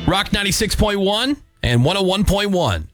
Rock 96.1 and 101.1.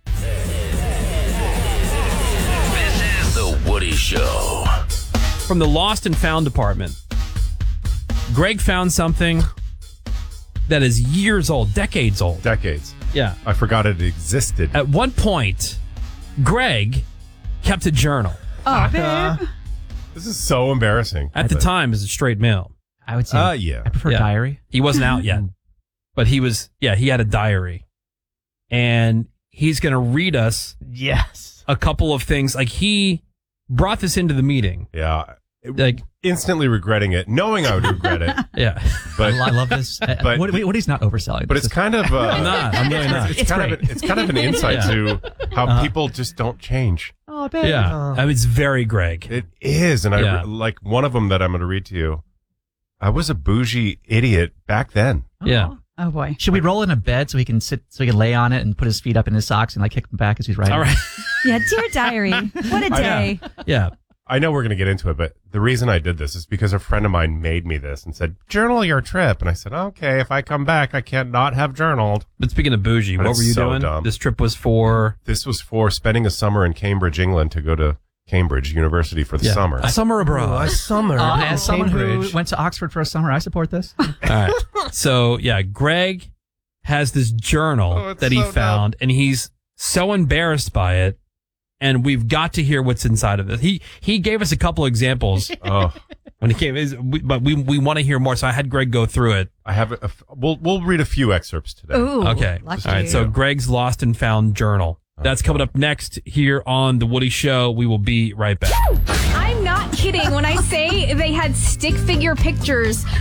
This is The Woody Show. From the Lost and Found department, Greg found something that is years old, decades old. Decades. Yeah. I forgot it existed. At one point, Greg kept a journal. Oh, babe. This is so embarrassing. At the time, as a straight male. I would say yeah. I prefer diary. He wasn't out yet. But he had a diary. And he's going to read us a couple of things. Like, he brought this into the meeting. Yeah. Like, instantly regretting it, knowing I would regret it. Yeah. But I love this. but Woody's not overselling. But it's kind of I'm not. I'm really not. It's kind of an insight to how people just don't change. Oh, babe. Yeah. I mean, it's very Greg. It is, and Yeah. I like one of them that I'm going to read to you. I was a bougie idiot back then. Yeah. Oh, boy. Should we roll in a bed so he can lay on it and put his feet up in his socks and like kick him back as he's writing? All right. Yeah, dear diary. What a day. Yeah. I know we're going to get into it, but the reason I did this is because a friend of mine made me this and said, journal your trip. And I said, okay, if I come back, I can't not have journaled. But speaking of bougie, But what it's were you so doing? dumb. This trip was for This was for spending a summer in Cambridge, England to go to Cambridge University for the summer. A summer abroad. Summer. As someone who Cambridge. went to Oxford for a summer, I support this. All right. So, yeah, Greg has this journal that he so found, and he's so embarrassed by it. And we've got to hear what's inside of it. He gave us a couple examples Oh, when he came, but we want to hear more. So I had Greg go through it. I have we'll read a few excerpts today. Ooh. Okay. Lucky All right. you. So Greg's Lost and Found journal. That's coming up next here on The Woody Show. We will be right back. I'm not kidding when I say they had stick figure pictures